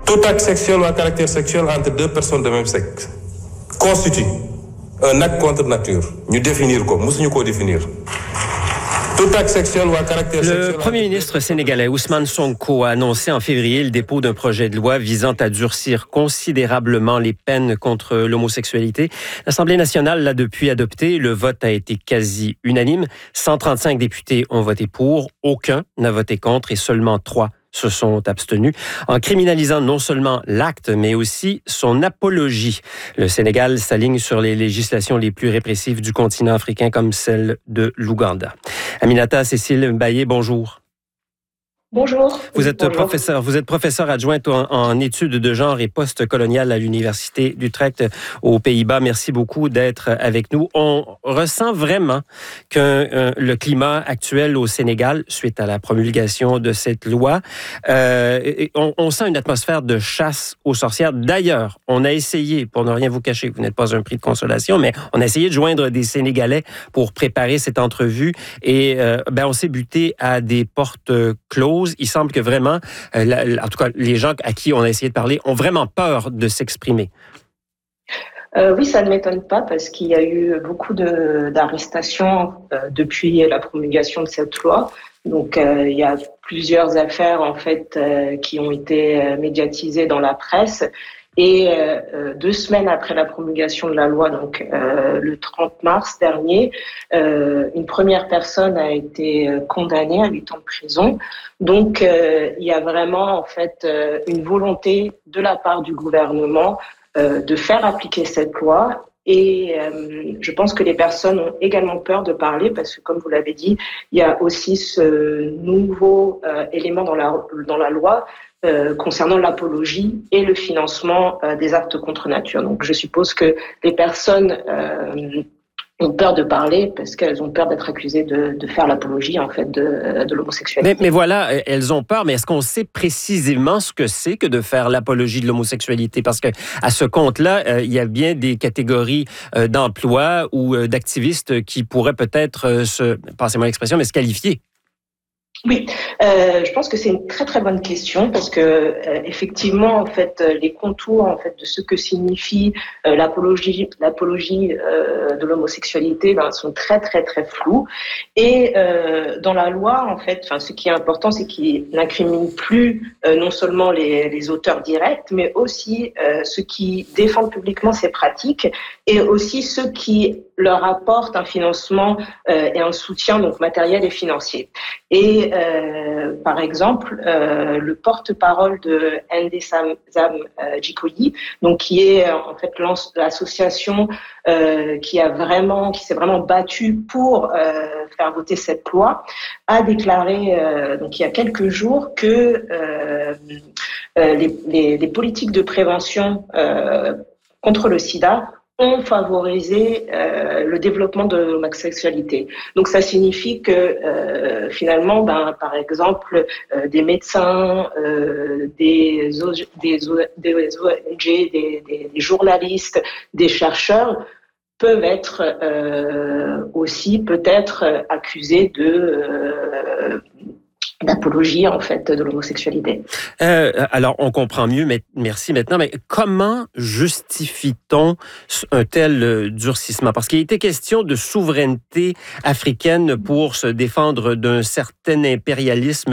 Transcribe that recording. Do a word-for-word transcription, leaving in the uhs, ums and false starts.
Tout acte sexuel ou à caractère sexuel entre deux personnes de même sexe constitue un acte contre nature. Nous définir quoi, nous nous définir. Tout acte sexuel ou à caractère sexuel. Le premier ministre sénégalais Ousmane Sonko a annoncé en février le dépôt d'un projet de loi visant à durcir considérablement les peines contre l'homosexualité. L'Assemblée nationale l'a depuis adopté. Le vote a été quasi unanime. cent trente-cinq députés ont voté pour, aucun n'a voté contre et seulement trois se sont abstenus, en criminalisant non seulement l'acte, mais aussi son apologie. Le Sénégal s'aligne sur les législations les plus répressives du continent africain, comme celle de l'Ouganda. Aminata Cécile Mbaye, bonjour. Bonjour. Vous êtes Bonjour. professeur, vous êtes professeur adjointe en, en études de genre et post-colonial à l'Université d'Utrecht aux Pays-Bas. Merci beaucoup d'être avec nous. On ressent vraiment que euh, le climat actuel au Sénégal, suite à la promulgation de cette loi, euh, on, on sent une atmosphère de chasse aux sorcières. D'ailleurs, on a essayé, pour ne rien vous cacher, vous n'êtes pas un prix de consolation, mais on a essayé de joindre des Sénégalais pour préparer cette entrevue et euh, ben, on s'est buté à des portes closes. Il semble que vraiment, euh, la, la, en tout cas, les gens à qui on a essayé de parler ont vraiment peur de s'exprimer. Euh, oui, ça ne m'étonne pas parce qu'il y a eu beaucoup de, d'arrestations euh, depuis la promulgation de cette loi. Donc, euh, il y a plusieurs affaires en fait euh, qui ont été euh, médiatisées dans la presse. Et euh, deux semaines après la promulgation de la loi, donc euh, le trente mars dernier, euh, une première personne a été condamnée à huit ans de prison. Donc euh, il y a vraiment en fait euh, une volonté de la part du gouvernement euh, de faire appliquer cette loi. Et euh, je pense que les personnes ont également peur de parler parce que, comme vous l'avez dit, il y a aussi ce nouveau euh, élément dans la dans la loi. Euh, concernant l'apologie et le financement euh, des actes contre nature. Donc, je suppose que les personnes euh, ont peur de parler parce qu'elles ont peur d'être accusées de, de faire l'apologie en fait de, de l'homosexualité. Mais, mais voilà, elles ont peur. Mais est-ce qu'on sait précisément ce que c'est que de faire l'apologie de l'homosexualité? Parce que à ce compte-là, euh, il y a bien des catégories euh, d'emplois ou euh, d'activistes qui pourraient peut-être euh, se, passez-moi l'expression, mais se qualifier. Oui, euh, je pense que c'est une très très bonne question parce que euh, effectivement en fait les contours en fait de ce que signifie euh, l'apologie l'apologie euh, de l'homosexualité ben, sont très très très flous et euh, dans la loi en fait enfin ce qui est important c'est qu'il n'incrimine plus euh, non seulement les, les auteurs directs mais aussi euh, ceux qui défendent publiquement ces pratiques et aussi ceux qui leur apportent un financement euh, et un soutien donc matériel et financier. Et euh, par exemple, euh, le porte-parole de Ndesam Zam euh, Jikoyi, donc qui est en fait l'association euh, qui a vraiment, qui s'est vraiment battue pour euh, faire voter cette loi, a déclaré euh, donc il y a quelques jours que euh, les, les, les politiques de prévention euh, contre le SIDA ont favorisé euh, le développement de l'homosexualité. Donc ça signifie que euh, finalement, ben, par exemple, euh, des médecins, euh, des, des, des O N G, des, des, des journalistes, des chercheurs peuvent être euh, aussi peut-être accusés de euh, d'apologie en fait de l'homosexualité. Euh, alors on comprend mieux, mais merci maintenant. Mais comment justifie-t-on un tel durcissement? Parce qu'il était question de souveraineté africaine pour se défendre d'un certain impérialisme